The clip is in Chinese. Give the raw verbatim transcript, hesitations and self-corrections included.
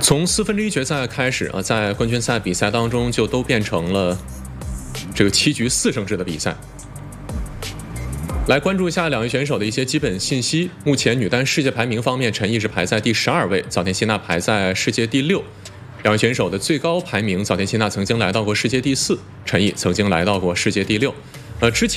从四分之一决赛开始啊，在冠军赛比赛当中就都变成了这个七局四胜制的比赛。来关注一下两位选手的一些基本信息。目前女单世界排名方面，陈奕是排在第十二位，早田希娜排在世界第六。两位选手的最高排名，早田希娜曾经来到过世界第四，陈奕曾经来到过世界第六。呃，之前。